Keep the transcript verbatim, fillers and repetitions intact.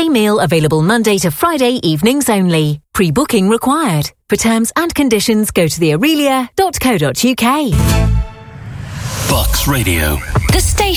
buffet meal available Monday to Friday evenings only. Pre-booking required. For terms and conditions, go to the aurelia dot co dot uk. Bucks Radio. The station